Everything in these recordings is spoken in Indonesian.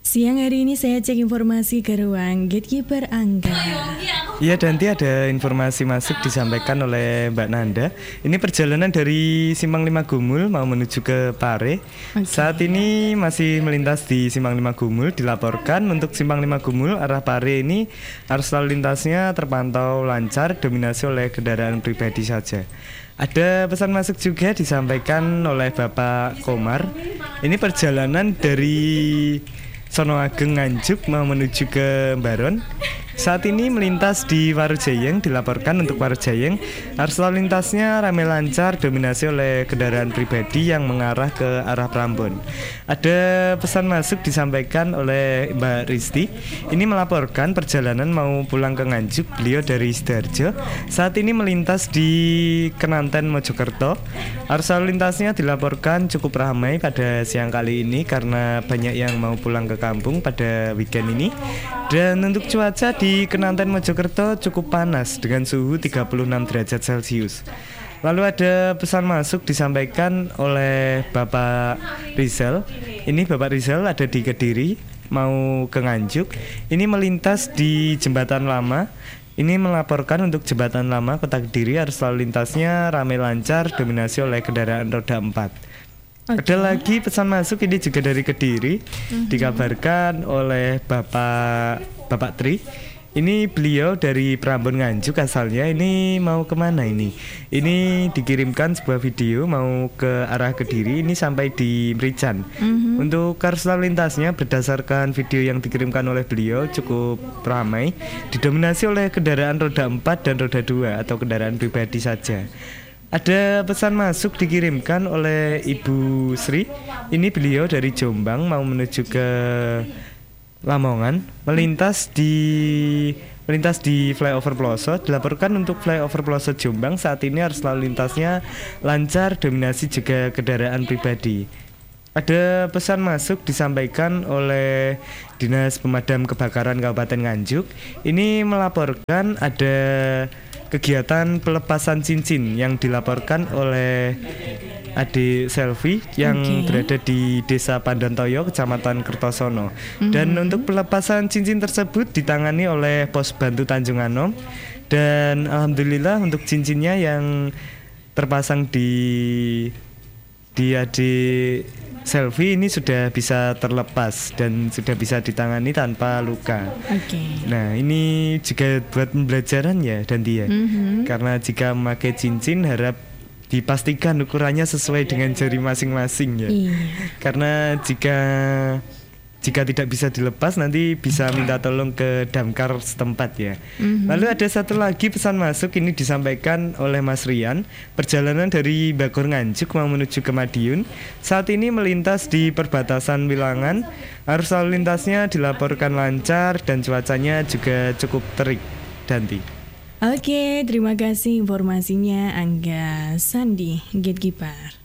Siang hari ini saya cek informasi ke ruang Gatekeeper Angga. Iya, dan nanti ada informasi masuk disampaikan oleh Mbak Nanda. Ini perjalanan dari Simpang 5 Gumul mau menuju ke Pare. Saat ini masih melintas di Simpang 5 Gumul. Dilaporkan untuk Simpang 5 Gumul arah Pare ini arus lalu lintasnya terpantau lancar, dominasi oleh kendaraan pribadi saja. Ada pesan masuk juga disampaikan oleh Bapak Komar. Ini perjalanan dari Sono Ageng Nganjuk mau menuju ke Baron. Saat ini melintas di Warujayeng. Dilaporkan untuk Warujayeng arus lalu lintasnya ramai lancar, dominasi oleh kendaraan pribadi yang mengarah ke arah Prambon. Ada pesan masuk disampaikan oleh Mbak Risti. Ini melaporkan perjalanan mau pulang ke Nganjuk. Beliau dari Sidoarjo. Saat ini melintas di Kenanten Mojokerto. Arus lalu lintasnya dilaporkan cukup ramai pada siang kali ini karena banyak yang mau pulang ke kampung pada weekend ini. Dan untuk cuaca di Kenanten Mojokerto cukup panas dengan suhu 36 derajat Celcius. Lalu ada pesan masuk disampaikan oleh Bapak Rizal. Ini Bapak Rizal ada di Kediri mau ke Nganjuk. Ini melintas di Jembatan Lama. Ini melaporkan untuk Jembatan Lama Kota Kediri arus lalu lintasnya ramai lancar, dominasi oleh kendaraan roda 4. Ada lagi pesan masuk ini juga dari Kediri. Dikabarkan oleh Bapak Tri. Ini beliau dari Prambon Nganjuk asalnya. Ini mau kemana ini? Ini dikirimkan sebuah video mau ke arah Kediri. Ini sampai di Merican. Untuk arus lalu lintasnya berdasarkan video yang dikirimkan oleh beliau cukup ramai, didominasi oleh kendaraan roda 4 dan roda 2 atau kendaraan pribadi saja. Ada pesan masuk dikirimkan oleh Ibu Sri. Ini beliau dari Jombang mau menuju ke Lamongan, melintas di flyover Ploso. Dilaporkan untuk flyover Ploso Jombang saat ini arus lalu lintasnya lancar, dominasi juga kendaraan pribadi. Ada pesan masuk disampaikan oleh Dinas Pemadam Kebakaran Kabupaten Nganjuk. Ini melaporkan ada kegiatan pelepasan cincin yang dilaporkan oleh Adik Selvi yang berada di Desa Pandantoyo, Kecamatan Kertosono. Dan untuk pelepasan cincin tersebut ditangani oleh Pos Bantu Tanjung Anom. Dan alhamdulillah untuk cincinnya yang terpasang di Adik Selvi ini sudah bisa terlepas dan sudah bisa ditangani tanpa luka. Nah, ini juga buat pembelajaran ya dan dia. Karena jika memakai cincin harap dipastikan ukurannya sesuai dengan jari masing-masing ya. Karena jika tidak bisa dilepas nanti bisa minta tolong ke damkar setempat ya. Lalu ada satu lagi pesan masuk ini disampaikan oleh Mas Rian. Perjalanan dari Bagor Nganjuk mau menuju ke Madiun. Saat ini melintas di perbatasan Wilangan. Arus lalu lintasnya dilaporkan lancar dan cuacanya juga cukup terik. Danti. Oke, terima kasih informasinya Angga Sandi, Gatekeeper.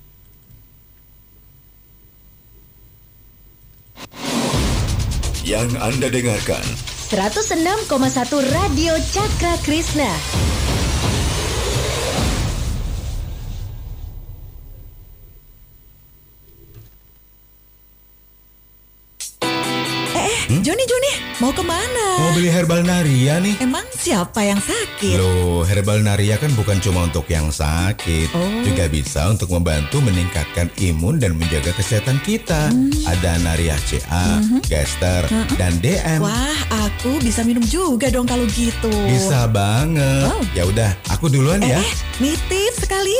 Yang Anda dengarkan 106,1 Radio Cakra Krishna. Joni, mau kemana? Mau beli herbal Naria nih. Emang siapa yang sakit? Loh, herbal Naria kan bukan cuma untuk yang sakit, juga bisa untuk membantu meningkatkan imun dan menjaga kesehatan kita. Ada Naria CA, Gester, dan DM. Wah, aku bisa minum juga dong kalau gitu. Bisa banget. Ya udah, aku duluan ya. Nitip sekali.